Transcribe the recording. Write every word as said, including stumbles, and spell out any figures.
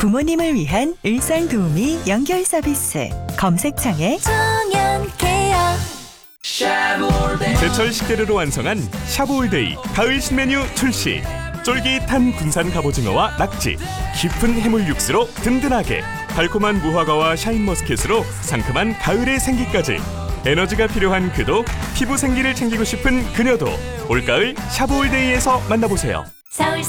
부모님을 위한 일상 도우미 연결 서비스. 검색창에 정연케어. 제철 식재료로 완성한 샤브올데이 가을 신메뉴 출시. 쫄깃한 군산 갑오징어와 낙지, 깊은 해물 육수로 든든하게, 달콤한 무화과와 샤인머스켓으로 상큼한 가을의 생기까지. 에너지가 필요한 그도, 피부 생기를 챙기고 싶은 그녀도 올가을 샤브올데이에서 만나보세요. 서울